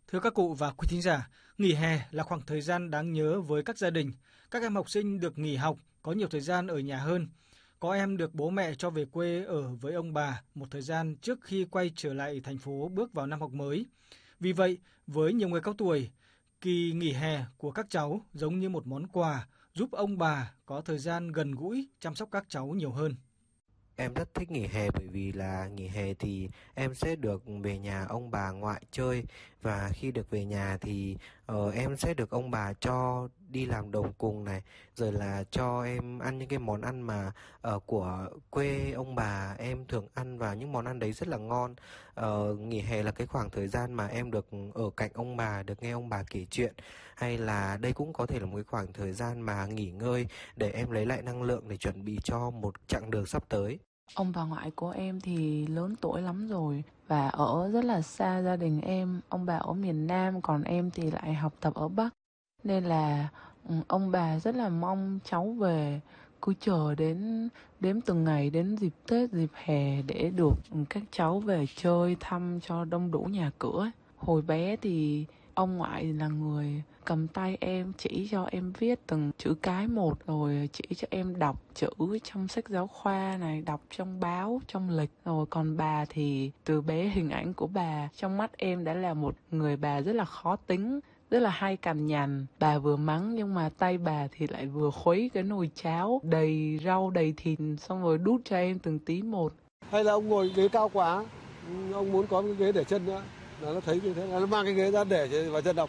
Thưa các cụ và quý thính giả, nghỉ hè là khoảng thời gian đáng nhớ với các gia đình. Các em học sinh được nghỉ học, có nhiều thời gian ở nhà hơn. Có em được bố mẹ cho về quê ở với ông bà một thời gian trước khi quay trở lại thành phố bước vào năm học mới. Vì vậy, với nhiều người cao tuổi, kỳ nghỉ hè của các cháu giống như một món quà giúp ông bà có thời gian gần gũi chăm sóc các cháu nhiều hơn. Em rất thích nghỉ hè bởi vì là nghỉ hè thì em sẽ được về nhà ông bà ngoại chơi, và khi được về nhà thì em sẽ được ông bà cho đi làm đồng cùng này, rồi là cho em ăn những cái món ăn mà của quê ông bà em thường ăn, và những món ăn đấy rất là ngon. Nghỉ hè là cái khoảng thời gian mà em được ở cạnh ông bà, được nghe ông bà kể chuyện, hay là đây cũng có thể là một cái khoảng thời gian mà nghỉ ngơi để em lấy lại năng lượng để chuẩn bị cho một chặng đường sắp tới. Ông bà ngoại của em thì lớn tuổi lắm rồi và ở rất là xa gia đình em. Ông bà ở miền Nam, còn em thì lại học tập ở Bắc. Nên là ông bà rất là mong cháu về, cứ chờ đến đếm từng ngày đến dịp Tết, dịp hè để được các cháu về chơi thăm cho đông đủ nhà cửa. Hồi bé thì ông ngoại là người cầm tay em, chỉ cho em viết từng chữ cái một, rồi chỉ cho em đọc chữ trong sách giáo khoa này, đọc trong báo, trong lịch. Rồi còn bà thì từ bé hình ảnh của bà trong mắt em đã là một người bà rất là khó tính, rất là hay cằn nhằn. Bà vừa mắng nhưng mà tay bà thì lại vừa khuấy cái nồi cháo đầy rau đầy thịt, xong rồi đút cho em từng tí một. Hay là ông ngồi ghế cao quá, ông muốn có cái ghế để chân nữa, là nó thấy như thế là nó mang cái ghế ra để vào chân đọc.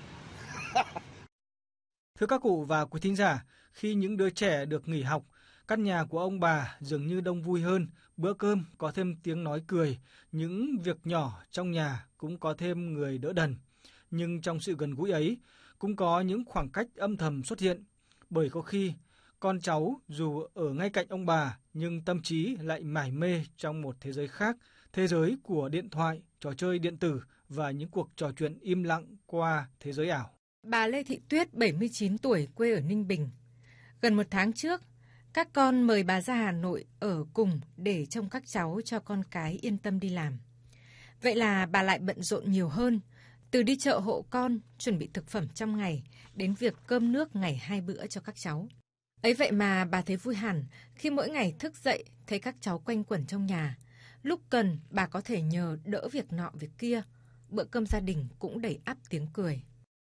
Thưa các cụ và quý thính giả, khi những đứa trẻ được nghỉ học, căn nhà của ông bà dường như đông vui hơn, bữa cơm có thêm tiếng nói cười, những việc nhỏ trong nhà cũng có thêm người đỡ đần. Nhưng trong sự gần gũi ấy, cũng có những khoảng cách âm thầm xuất hiện, bởi có khi con cháu dù ở ngay cạnh ông bà nhưng tâm trí lại mải mê trong một thế giới khác, thế giới của điện thoại, trò chơi điện tử và những cuộc trò chuyện im lặng qua thế giới ảo. Bà Lê Thị Tuyết, 79 tuổi, quê ở Ninh Bình. Gần một tháng trước, các con mời bà ra Hà Nội ở cùng để trông các cháu cho con cái yên tâm đi làm. Vậy là bà lại bận rộn nhiều hơn, từ đi chợ hộ con, chuẩn bị thực phẩm trong ngày, đến việc cơm nước ngày 2 bữa cho các cháu. Ấy vậy mà bà thấy vui hẳn khi mỗi ngày thức dậy thấy các cháu quanh quẩn trong nhà. Lúc cần, bà có thể nhờ đỡ việc nọ việc kia. Bữa cơm gia đình cũng đầy ắp tiếng cười.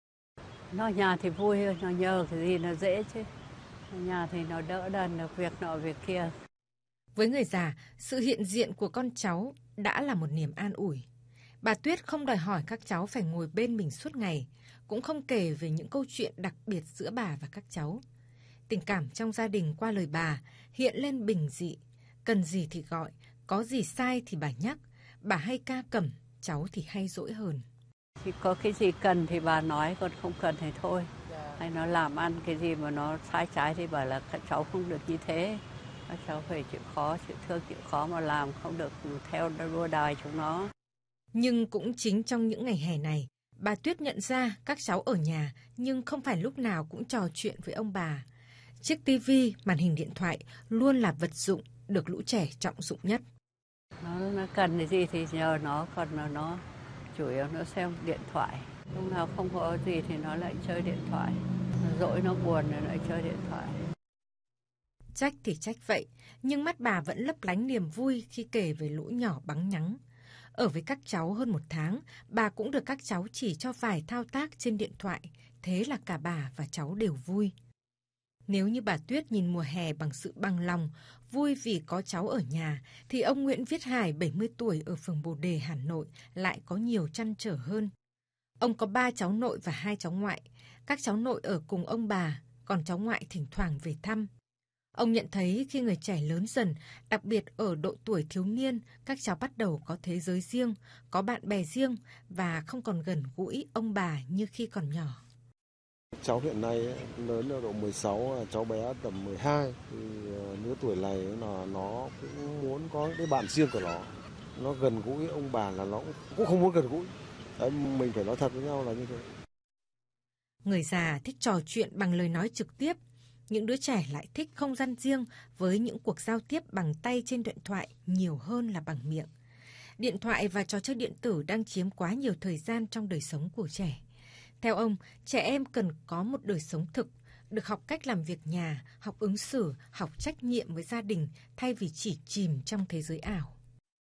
Nó nhà thì vui hơn, nó nhờ cái gì nó dễ chứ. Nhà thì nó đỡ đần được việc nọ việc kia. Với người già, sự hiện diện của con cháu đã là một niềm an ủi. Bà Tuyết không đòi hỏi các cháu phải ngồi bên mình suốt ngày, cũng không kể về những câu chuyện đặc biệt giữa bà và các cháu. Tình cảm trong gia đình qua lời bà hiện lên bình dị, cần gì thì gọi, có gì sai thì bà nhắc, bà hay ca cẩm, cháu thì hay dỗi hờn. Thì có cái gì cần thì bà nói, còn không cần thì thôi. Hay nó làm ăn cái gì mà nó sai trái thì bảo là các cháu không được như thế. Các cháu phải chịu khó, chịu thương, chịu khó mà làm, không được theo đua đòi chúng nó. Nhưng cũng chính trong những ngày hè này, bà Tuyết nhận ra các cháu ở nhà nhưng không phải lúc nào cũng trò chuyện với ông bà. Chiếc tivi, màn hình điện thoại luôn là vật dụng được lũ trẻ trọng dụng nhất. Nó cần cái gì thì nhờ nó, còn nó chủ yếu nó xem điện thoại. Lúc nào không có gì thì nó lại chơi điện thoại. Nó dỗi, nó buồn rồi lại chơi điện thoại. Trách thì trách vậy, nhưng mắt bà vẫn lấp lánh niềm vui khi kể về lũ nhỏ bắn nhắng. Ở với các cháu hơn một tháng, bà cũng được các cháu chỉ cho vài thao tác trên điện thoại, thế là cả bà và cháu đều vui. Nếu như bà Tuyết nhìn mùa hè bằng sự bằng lòng, vui vì có cháu ở nhà, thì ông Nguyễn Viết Hải, 70 tuổi ở phường Bồ Đề, Hà Nội lại có nhiều trăn trở hơn. Ông có 3 cháu nội và 2 cháu ngoại, các cháu nội ở cùng ông bà, còn cháu ngoại thỉnh thoảng về thăm. Ông nhận thấy khi người trẻ lớn dần, đặc biệt ở độ tuổi thiếu niên, các cháu bắt đầu có thế giới riêng, có bạn bè riêng và không còn gần gũi ông bà như khi còn nhỏ. Cháu hiện nay lớn ở độ 16, cháu bé tầm 12, thì lứa tuổi này là nó cũng muốn có cái bạn riêng của nó. Nó gần gũi ông bà là nó cũng không muốn gần gũi. Đấy, mình phải nói thật với nhau là như thế. Người già thích trò chuyện bằng lời nói trực tiếp. Những đứa trẻ lại thích không gian riêng với những cuộc giao tiếp bằng tay trên điện thoại nhiều hơn là bằng miệng. Điện thoại và trò chơi điện tử đang chiếm quá nhiều thời gian trong đời sống của trẻ. Theo ông, trẻ em cần có một đời sống thực, được học cách làm việc nhà, học ứng xử, học trách nhiệm với gia đình thay vì chỉ chìm trong thế giới ảo.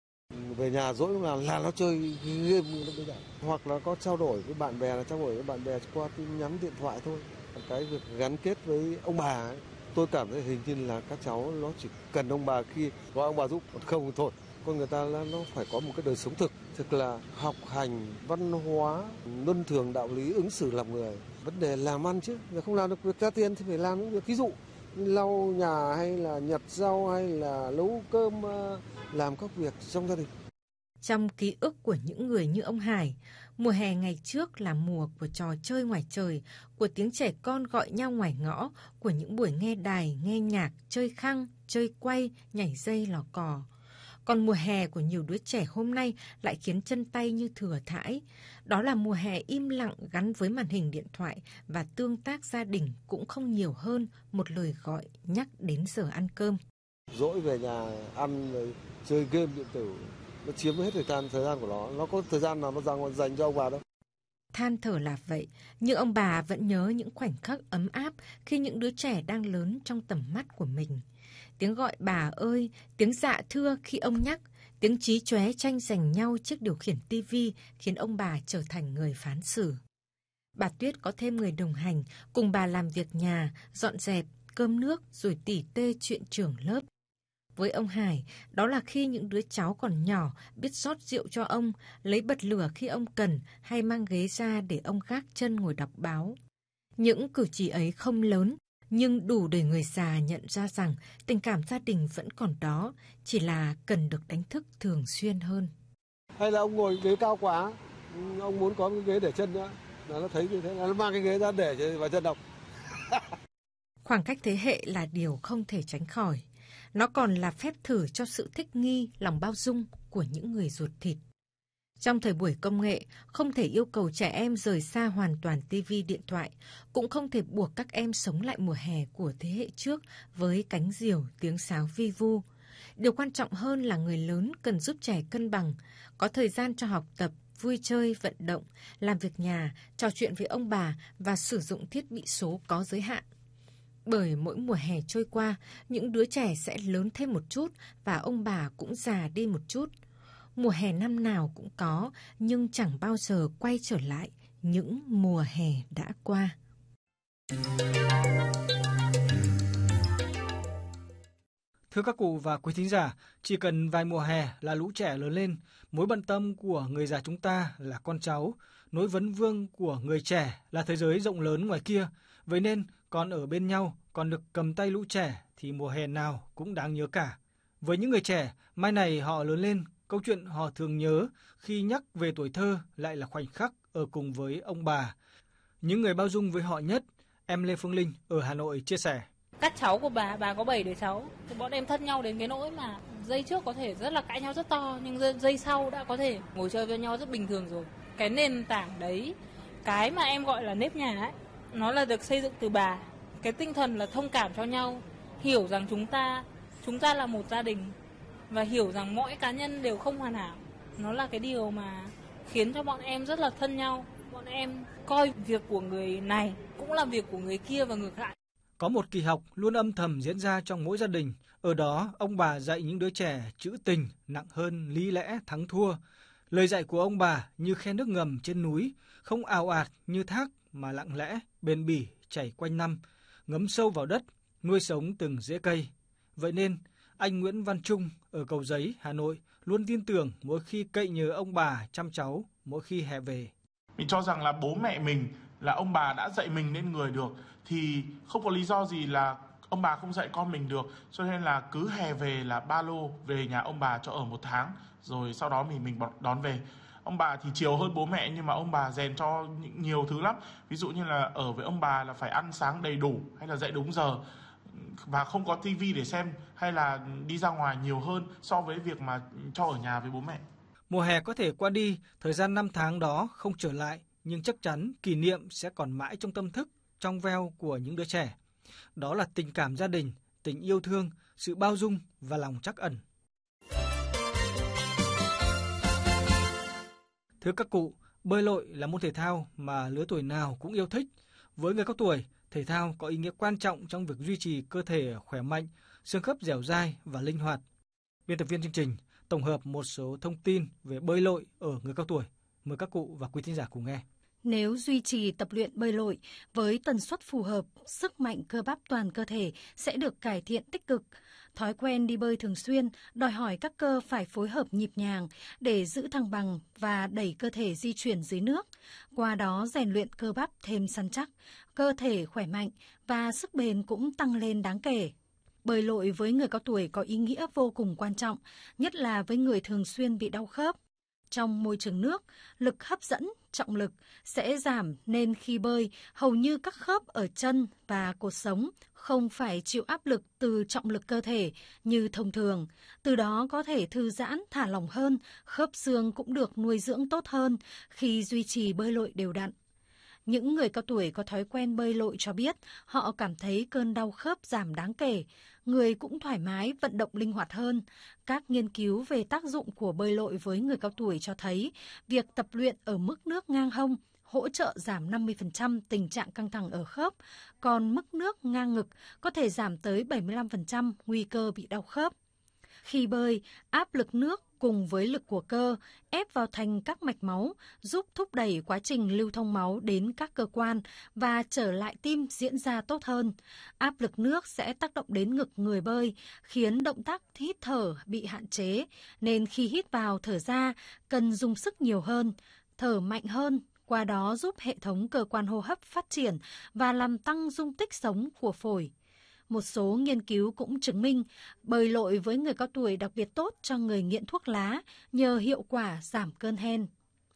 Về nhà dỗi là nó chơi game lúc bây giờ. Hoặc là có trao đổi với bạn bè, là trao đổi với bạn bè qua tin nhắn điện thoại thôi. Còn cái việc gắn kết với ông bà ấy, tôi cảm thấy hình như là các cháu nó chỉ cần ông bà khi có ông bà giúp, còn không thôi. Con người ta nó phải có một cái đời sống thực là học hành, văn hóa, luân thường, đạo lý, ứng xử làm người. Vấn đề làm ăn chứ, không làm được việc ra tiền thì phải làm những việc ví dụ lau nhà hay là nhặt rau hay là nấu cơm, làm các việc trong gia đình. Trong ký ức của những người như ông Hải, mùa hè ngày trước là mùa của trò chơi ngoài trời, của tiếng trẻ con gọi nhau ngoài ngõ, của những buổi nghe đài, nghe nhạc, chơi khăng, chơi quay, nhảy dây, lò cò. Còn mùa hè của nhiều đứa trẻ hôm nay lại khiến chân tay như thừa thãi. Đó là mùa hè im lặng gắn với màn hình điện thoại và tương tác gia đình cũng không nhiều hơn một lời gọi nhắc đến giờ ăn cơm. Dỗi về nhà ăn rồi chơi game điện tử, nó chiếm hết thời gian của nó có thời gian nào nó dành cho ông bà đâu. Than thở là vậy, nhưng ông bà vẫn nhớ những khoảnh khắc ấm áp khi những đứa trẻ đang lớn trong tầm mắt của mình. Tiếng gọi bà ơi, tiếng dạ thưa khi ông nhắc, tiếng chí chóe tranh giành nhau chiếc điều khiển tivi khiến ông bà trở thành người phán xử. Bà Tuyết có thêm người đồng hành, cùng bà làm việc nhà, dọn dẹp, cơm nước rồi tỉ tê chuyện trường lớp. Với ông Hải, đó là khi những đứa cháu còn nhỏ biết rót rượu cho ông, lấy bật lửa khi ông cần hay mang ghế ra để ông gác chân ngồi đọc báo. Những cử chỉ ấy không lớn, nhưng đủ để người già nhận ra rằng tình cảm gia đình vẫn còn đó, chỉ là cần được đánh thức thường xuyên hơn. Hay là ông ngồi ghế cao quá, ông muốn có cái ghế để chân nữa, là nó thấy như thế, là nó mang cái ghế ra để vào chân đọc. Khoảng cách thế hệ là điều không thể tránh khỏi. Nó còn là phép thử cho sự thích nghi, lòng bao dung của những người ruột thịt. Trong thời buổi công nghệ, không thể yêu cầu trẻ em rời xa hoàn toàn tivi điện thoại, cũng không thể buộc các em sống lại mùa hè của thế hệ trước với cánh diều, tiếng sáo vi vu. Điều quan trọng hơn là người lớn cần giúp trẻ cân bằng, có thời gian cho học tập, vui chơi, vận động, làm việc nhà, trò chuyện với ông bà và sử dụng thiết bị số có giới hạn. Bởi mỗi mùa hè trôi qua, những đứa trẻ sẽ lớn thêm một chút và ông bà cũng già đi một chút. Mùa hè năm nào cũng có, nhưng chẳng bao giờ quay trở lại những mùa hè đã qua. Thưa các cụ và quý thính giả, chỉ cần vài mùa hè là lũ trẻ lớn lên, mối bận tâm của người già chúng ta là con cháu, nỗi vấn vương của người trẻ là thế giới rộng lớn ngoài kia. Vậy nên, còn ở bên nhau, còn được cầm tay lũ trẻ thì mùa hè nào cũng đáng nhớ cả. Với những người trẻ, mai này họ lớn lên, câu chuyện họ thường nhớ khi nhắc về tuổi thơ lại là khoảnh khắc ở cùng với ông bà. Những người bao dung với họ nhất, em Lê Phương Linh ở Hà Nội chia sẻ. Các cháu của bà có 7 đứa cháu, thì bọn em thân nhau đến cái nỗi mà giây trước có thể rất là cãi nhau rất to, nhưng giây sau đã có thể ngồi chơi với nhau rất bình thường rồi. Cái nền tảng đấy, cái mà em gọi là nếp nhà ấy, nó là được xây dựng từ bà. Cái tinh thần là thông cảm cho nhau, hiểu rằng chúng ta là một gia đình và hiểu rằng mỗi cá nhân đều không hoàn hảo. Nó là cái điều mà khiến cho bọn em rất là thân nhau. Bọn em coi việc của người này cũng là việc của người kia và ngược lại. Có một kỳ học luôn âm thầm diễn ra trong mỗi gia đình. Ở đó, ông bà dạy những đứa trẻ trữ tình nặng hơn lý lẽ thắng thua. Lời dạy của ông bà như khe nước ngầm trên núi, không ào ạt như thác mà lặng lẽ, bền bỉ, chảy quanh năm, ngấm sâu vào đất, nuôi sống từng rễ cây. Vậy nên, anh Nguyễn Văn Trung ở Cầu Giấy, Hà Nội luôn tin tưởng mỗi khi cậy nhờ ông bà chăm cháu mỗi khi hè về. Mình cho rằng là bố mẹ mình, là ông bà đã dạy mình nên người được thì không có lý do gì là ông bà không dạy con mình được. Cho nên là cứ hè về là ba lô về nhà ông bà cho ở 1 tháng, rồi sau đó mình đón về. Ông bà thì chiều hơn bố mẹ nhưng mà ông bà rèn cho nhiều thứ lắm. Ví dụ như là ở với ông bà là phải ăn sáng đầy đủ hay là dậy đúng giờ và không có tivi để xem, hay là đi ra ngoài nhiều hơn so với việc mà cho ở nhà với bố mẹ. Mùa hè có thể qua đi, thời gian 5 tháng đó không trở lại, nhưng chắc chắn kỷ niệm sẽ còn mãi trong tâm thức, trong veo của những đứa trẻ. Đó là tình cảm gia đình, tình yêu thương, sự bao dung và lòng trắc ẩn. Thưa các cụ, Bơi lội là môn thể thao mà lứa tuổi nào cũng yêu thích. Với người cao tuổi, thể thao có ý nghĩa quan trọng trong việc duy trì cơ thể khỏe mạnh, xương khớp dẻo dai và linh hoạt. Biên tập viên chương trình tổng hợp một số thông tin về bơi lội ở người cao tuổi. Mời các cụ và quý thính giả cùng nghe. Nếu duy trì tập luyện bơi lội với tần suất phù hợp, sức mạnh cơ bắp toàn cơ thể sẽ được cải thiện tích cực. Thói quen đi bơi thường xuyên đòi hỏi các cơ phải phối hợp nhịp nhàng để giữ thăng bằng và đẩy cơ thể di chuyển dưới nước. Qua đó rèn luyện cơ bắp thêm săn chắc, cơ thể khỏe mạnh và sức bền cũng tăng lên đáng kể. Bơi lội với người cao tuổi có ý nghĩa vô cùng quan trọng, nhất là với người thường xuyên bị đau khớp. Trong môi trường nước, lực hấp dẫn, trọng lực sẽ giảm nên khi bơi, hầu như các khớp ở chân và cột sống không phải chịu áp lực từ trọng lực cơ thể như thông thường. Từ đó có thể thư giãn, thả lỏng hơn, khớp xương cũng được nuôi dưỡng tốt hơn khi duy trì bơi lội đều đặn. Những người cao tuổi có thói quen bơi lội cho biết họ cảm thấy cơn đau khớp giảm đáng kể, người cũng thoải mái, vận động linh hoạt hơn. Các nghiên cứu về tác dụng của bơi lội với người cao tuổi cho thấy việc tập luyện ở mức nước ngang hông hỗ trợ giảm 50% tình trạng căng thẳng ở khớp, còn mức nước ngang ngực có thể giảm tới 75% nguy cơ bị đau khớp. Khi bơi, áp lực nước cùng với lực của cơ ép vào thành các mạch máu, giúp thúc đẩy quá trình lưu thông máu đến các cơ quan và trở lại tim diễn ra tốt hơn. Áp lực nước sẽ tác động đến ngực người bơi, khiến động tác hít thở bị hạn chế, nên khi hít vào thở ra cần dùng sức nhiều hơn, thở mạnh hơn, qua đó giúp hệ thống cơ quan hô hấp phát triển và làm tăng dung tích sống của phổi. Một số nghiên cứu cũng chứng minh bơi lội với người cao tuổi đặc biệt tốt cho người nghiện thuốc lá nhờ hiệu quả giảm cơn hen.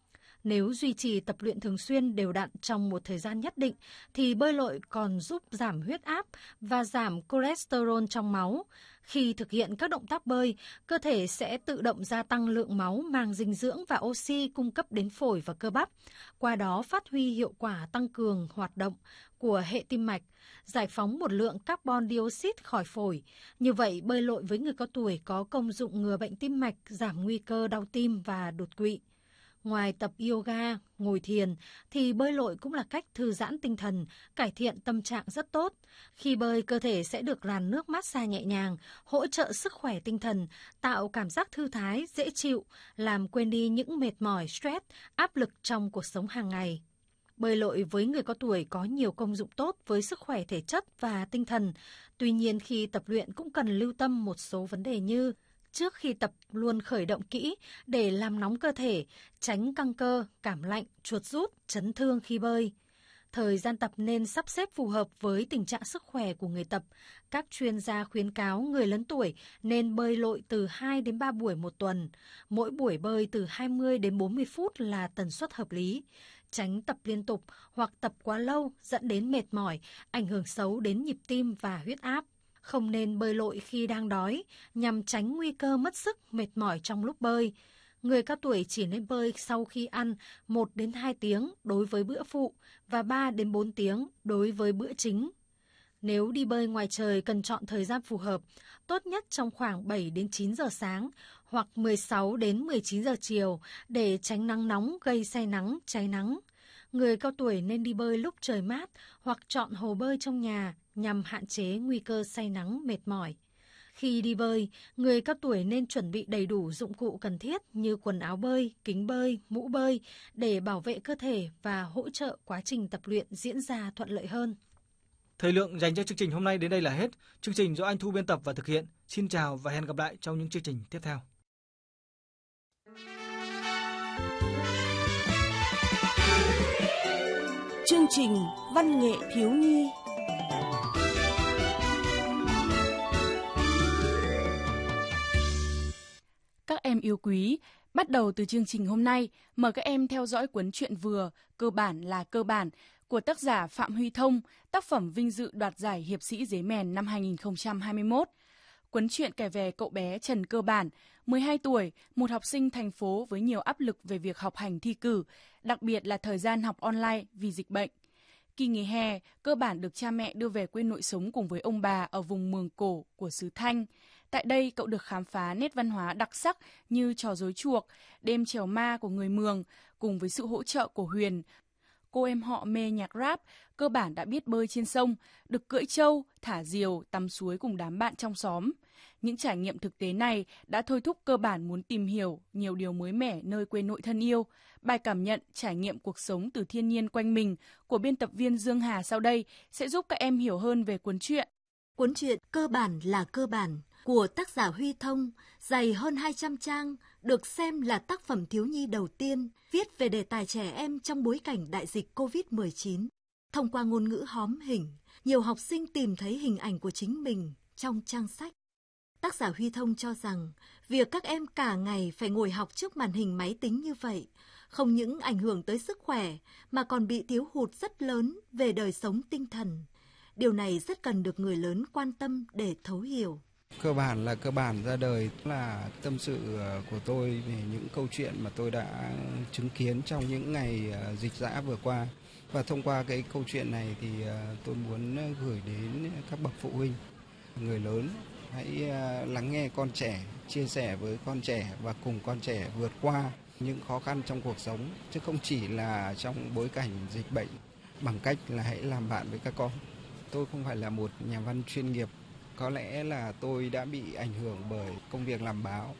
Nếu duy trì tập luyện thường xuyên đều đặn trong một thời gian nhất định thì bơi lội còn giúp giảm huyết áp và giảm cholesterol trong máu. Khi thực hiện các động tác bơi, cơ thể sẽ tự động gia tăng lượng máu mang dinh dưỡng và oxy cung cấp đến phổi và cơ bắp, qua đó phát huy hiệu quả tăng cường hoạt động của hệ tim mạch, giải phóng một lượng carbon dioxide khỏi phổi. Như vậy, bơi lội với người cao tuổi có công dụng ngừa bệnh tim mạch, giảm nguy cơ đau tim và đột quỵ. Ngoài tập yoga, ngồi thiền, thì bơi lội cũng là cách thư giãn tinh thần, cải thiện tâm trạng rất tốt. Khi bơi, cơ thể sẽ được làn nước massage nhẹ nhàng, hỗ trợ sức khỏe tinh thần, tạo cảm giác thư thái, dễ chịu, làm quên đi những mệt mỏi, stress, áp lực trong cuộc sống hàng ngày. Bơi lội với người có tuổi có nhiều công dụng tốt với sức khỏe thể chất và tinh thần. Tuy nhiên, khi tập luyện cũng cần lưu tâm một số vấn đề như: trước khi tập luôn khởi động kỹ để làm nóng cơ thể, tránh căng cơ, cảm lạnh, chuột rút, chấn thương khi bơi. Thời gian tập nên sắp xếp phù hợp với tình trạng sức khỏe của người tập. Các chuyên gia khuyến cáo người lớn tuổi nên bơi lội từ 2 đến 3 buổi một tuần. Mỗi buổi bơi từ 20 đến 40 phút là tần suất hợp lý. Tránh tập liên tục hoặc tập quá lâu dẫn đến mệt mỏi, ảnh hưởng xấu đến nhịp tim và huyết áp. Không nên bơi lội khi đang đói, nhằm tránh nguy cơ mất sức, mệt mỏi trong lúc bơi. Người cao tuổi chỉ nên bơi sau khi ăn 1 đến 2 tiếng đối với bữa phụ và 3 đến 4 tiếng đối với bữa chính. Nếu đi bơi ngoài trời cần chọn thời gian phù hợp, tốt nhất trong khoảng 7 đến 9 giờ sáng hoặc 16 đến 19 giờ chiều để tránh nắng nóng gây say nắng, cháy nắng. Người cao tuổi nên đi bơi lúc trời mát hoặc chọn hồ bơi trong nhà nhằm hạn chế nguy cơ say nắng, mệt mỏi. Khi đi bơi, người cao tuổi nên chuẩn bị đầy đủ dụng cụ cần thiết như quần áo bơi, kính bơi, mũ bơi để bảo vệ cơ thể và hỗ trợ quá trình tập luyện diễn ra thuận lợi hơn. Thời lượng dành cho chương trình hôm nay đến đây là hết. Chương trình do Anh Thu biên tập và thực hiện. Xin chào và hẹn gặp lại trong những chương trình tiếp theo. Chương trình Văn nghệ thiếu nhi. Các em yêu quý, bắt đầu từ chương trình hôm nay, mời các em theo dõi cuốn truyện vừa Cơ bản là cơ bản của tác giả Phạm Huy Thông, tác phẩm vinh dự đoạt giải Hiệp sĩ Dế Mèn năm 2021. Cuốn truyện kể về cậu bé Trần Cơ Bản, 12 tuổi, một học sinh thành phố với nhiều áp lực về việc học hành thi cử, đặc biệt là thời gian học online vì dịch bệnh. Kỳ nghỉ hè, Cơ Bản được cha mẹ đưa về quê nội sống cùng với ông bà ở vùng Mường Cổ của xứ Thanh. Tại đây, cậu được khám phá nét văn hóa đặc sắc như trò rối chuộc, đêm chèo ma của người Mường, cùng với sự hỗ trợ của Huyền. Cô em họ mê nhạc rap, cơ bản đã biết bơi trên sông, được cưỡi trâu, thả diều, tắm suối cùng đám bạn trong xóm. Những trải nghiệm thực tế này đã thôi thúc cơ bản muốn tìm hiểu nhiều điều mới mẻ nơi quê nội thân yêu. Bài cảm nhận, trải nghiệm cuộc sống từ thiên nhiên quanh mình của biên tập viên Dương Hà sau đây sẽ giúp các em hiểu hơn về cuốn truyện. Cuốn truyện Cơ bản là cơ bản của tác giả Huy Thông, dày hơn 200 trang, được xem là tác phẩm thiếu nhi đầu tiên viết về đề tài trẻ em trong bối cảnh đại dịch COVID-19. Thông qua ngôn ngữ hóm hình, nhiều học sinh tìm thấy hình ảnh của chính mình trong trang sách. Tác giả Huy Thông cho rằng, việc các em cả ngày phải ngồi học trước màn hình máy tính như vậy, không những ảnh hưởng tới sức khỏe, mà còn bị thiếu hụt rất lớn về đời sống tinh thần. Điều này rất cần được người lớn quan tâm để thấu hiểu. Cơ bản là cơ bản ra đời là tâm sự của tôi về những câu chuyện mà tôi đã chứng kiến trong những ngày dịch dã vừa qua. Và thông qua cái câu chuyện này thì tôi muốn gửi đến các bậc phụ huynh, người lớn, hãy lắng nghe con trẻ, chia sẻ với con trẻ và cùng con trẻ vượt qua những khó khăn trong cuộc sống, chứ không chỉ là trong bối cảnh dịch bệnh, bằng cách là hãy làm bạn với các con. Tôi không phải là một nhà văn chuyên nghiệp, có lẽ là tôi đã bị ảnh hưởng bởi công việc làm báo.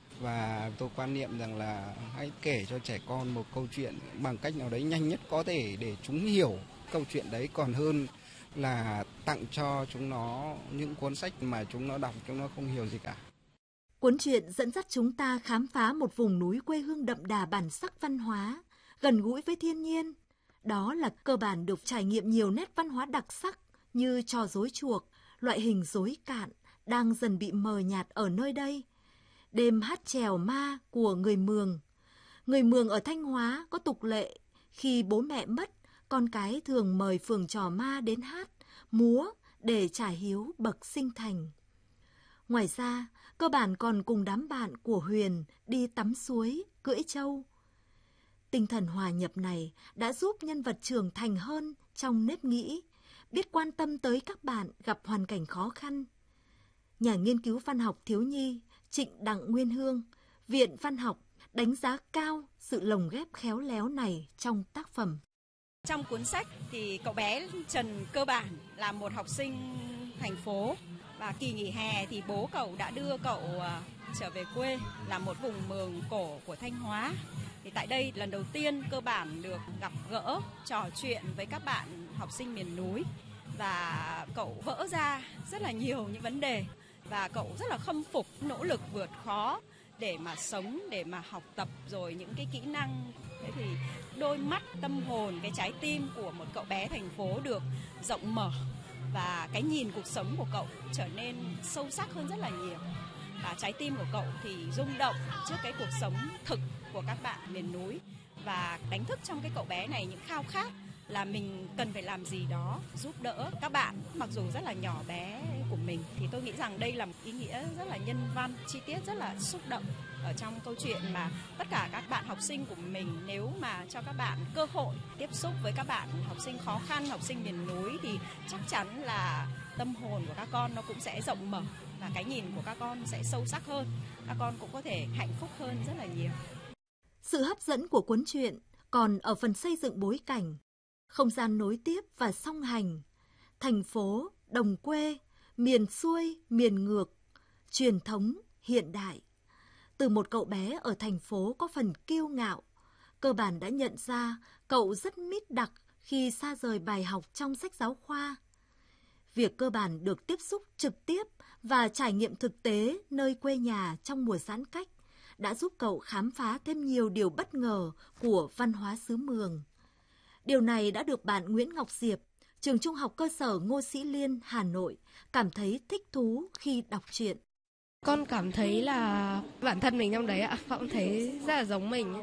Và tôi quan niệm rằng là hãy kể cho trẻ con một câu chuyện bằng cách nào đấy nhanh nhất có thể để chúng hiểu câu chuyện đấy, còn hơn là tặng cho chúng nó những cuốn sách mà chúng nó đọc chúng nó không hiểu gì cả. Cuốn truyện dẫn dắt chúng ta khám phá một vùng núi quê hương đậm đà bản sắc văn hóa, gần gũi với thiên nhiên. Đó là cơ bản được trải nghiệm nhiều nét văn hóa đặc sắc như trò rối chuộc, loại hình rối cạn đang dần bị mờ nhạt ở nơi đây. Đêm hát chèo ma của người Mường. Người Mường ở Thanh Hóa có tục lệ, khi bố mẹ mất, con cái thường mời phường trò ma đến hát, múa để trả hiếu bậc sinh thành. Ngoài ra, cơ bản còn cùng đám bạn của Huyền đi tắm suối, cưỡi trâu. Tinh thần hòa nhập này đã giúp nhân vật trưởng thành hơn trong nếp nghĩ, biết quan tâm tới các bạn gặp hoàn cảnh khó khăn. Nhà nghiên cứu văn học thiếu nhi Trịnh Đặng Nguyên Hương, Viện Văn học đánh giá cao sự lồng ghép khéo léo này trong tác phẩm. Trong cuốn sách thì cậu bé Trần cơ bản là một học sinh thành phố, và kỳ nghỉ hè thì bố cậu đã đưa cậu trở về quê là một vùng Mường cổ của Thanh Hóa. Thì tại đây lần đầu tiên cơ bản được gặp gỡ, trò chuyện với các bạn học sinh miền núi, và cậu vỡ ra rất là nhiều những vấn đề, và cậu rất là khâm phục nỗ lực vượt khó để mà sống, để mà học tập rồi những cái kỹ năng. Thế thì đôi mắt, tâm hồn, cái trái tim của một cậu bé thành phố được rộng mở, và cái nhìn cuộc sống của cậu trở nên sâu sắc hơn rất là nhiều. Và trái tim của cậu thì rung động trước cái cuộc sống thực của các bạn miền núi, và đánh thức trong cái cậu bé này những khao khát là mình cần phải làm gì đó giúp đỡ các bạn mặc dù rất là nhỏ bé của mình. Thì tôi nghĩ rằng đây là một ý nghĩa rất là nhân văn, chi tiết rất là xúc động ở trong câu chuyện, mà tất cả các bạn học sinh của mình nếu mà cho các bạn cơ hội tiếp xúc với các bạn học sinh khó khăn, học sinh miền núi, thì chắc chắn là tâm hồn của các con nó cũng sẽ rộng mở, và cái nhìn của các con sẽ sâu sắc hơn, các con cũng có thể hạnh phúc hơn rất là nhiều. Sự hấp dẫn của cuốn truyện còn ở phần xây dựng bối cảnh, không gian nối tiếp và song hành, thành phố, đồng quê, miền xuôi, miền ngược, truyền thống, hiện đại. Từ một cậu bé ở thành phố có phần kiêu ngạo, cơ bản đã nhận ra cậu rất mít đặc khi xa rời bài học trong sách giáo khoa. Việc cơ bản được tiếp xúc trực tiếp và trải nghiệm thực tế nơi quê nhà trong mùa giãn cách đã giúp cậu khám phá thêm nhiều điều bất ngờ của văn hóa xứ Mường. Điều này đã được bạn Nguyễn Ngọc Diệp, trường trung học cơ sở Ngô Sĩ Liên, Hà Nội, cảm thấy thích thú khi đọc truyện. Con cảm thấy là bản thân mình trong đấy ạ, con thấy rất là giống mình.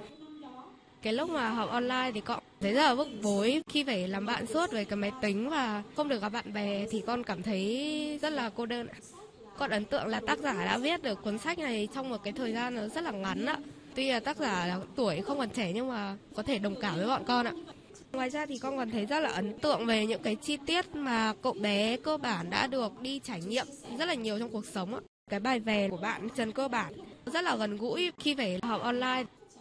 Cái lúc mà học online thì con thấy rất là bức bối khi phải làm bạn suốt với cái máy tính và không được gặp bạn bè, thì con cảm thấy rất là cô đơn. Con ấn tượng là tác giả đã viết được cuốn sách này trong một cái thời gian nó rất là ngắn ạ. Tuy là tác giả tuổi không còn trẻ nhưng mà có thể đồng cảm với bọn con ạ. Ngoài ra thì con còn thấy rất là ấn tượng về những cái chi tiết mà cậu bé cơ bản đã được đi trải nghiệm rất là nhiều trong cuộc sống ạ. Cái bài về của bạn Trần cơ bản rất là gần gũi khi phải học online.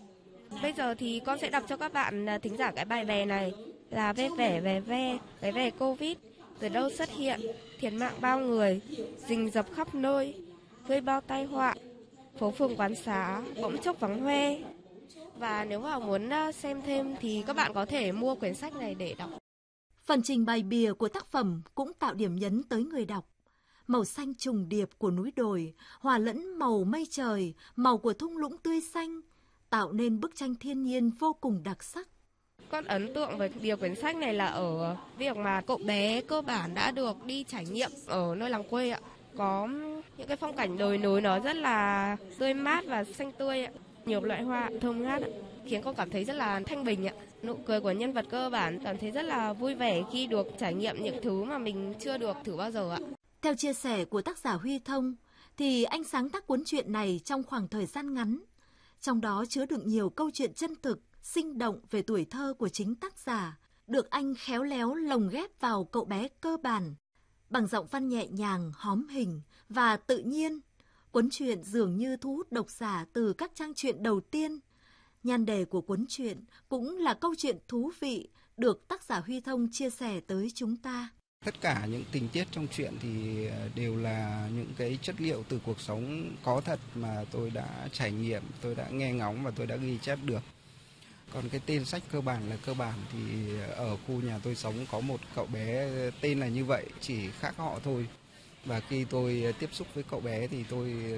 Bây giờ thì con sẽ đọc cho các bạn thính giả cái bài về này là Ve vẻ về ve, cái về Covid, từ đâu xuất hiện, thiệt mạng bao người, rình rập khắp nơi, gây bao tai họa, phố phường quán xá, bỗng chốc vắng hoe. Và nếu mà muốn xem thêm thì các bạn có thể mua quyển sách này để đọc. Phần trình bày bìa của tác phẩm cũng tạo điểm nhấn tới người đọc. Màu xanh trùng điệp của núi đồi, hòa lẫn màu mây trời, màu của thung lũng tươi xanh, tạo nên bức tranh thiên nhiên vô cùng đặc sắc. Con ấn tượng với bìa quyển sách này là ở việc mà cậu bé cơ bản đã được đi trải nghiệm ở nơi làng quê ạ. Có những cái phong cảnh đồi núi nó rất là tươi mát và xanh tươi ạ. Nhiều loại hoa thơm ngát ạ, khiến con cảm thấy rất là thanh bình ạ. Nụ cười của nhân vật cơ bản cảm thấy rất là vui vẻ khi được trải nghiệm những thứ mà mình chưa được thử bao giờ ạ. Theo chia sẻ của tác giả Huy Thông, thì anh sáng tác cuốn truyện này trong khoảng thời gian ngắn. Trong đó chứa đựng nhiều câu chuyện chân thực, sinh động về tuổi thơ của chính tác giả, được anh khéo léo lồng ghép vào cậu bé cơ bản. Bằng giọng văn nhẹ nhàng, hóm hình và tự nhiên, cuốn truyện dường như thu hút độc giả từ các trang truyện đầu tiên. Nhan đề của cuốn truyện cũng là câu chuyện thú vị được tác giả Huy Thông chia sẻ tới chúng ta. Tất cả những tình tiết trong truyện thì đều là những cái chất liệu từ cuộc sống có thật mà tôi đã trải nghiệm, tôi đã nghe ngóng và tôi đã ghi chép được. Còn cái tên sách cơ bản là cơ bản thì ở khu nhà tôi sống có một cậu bé tên là như vậy, chỉ khác họ thôi. Và khi tôi tiếp xúc với cậu bé thì tôi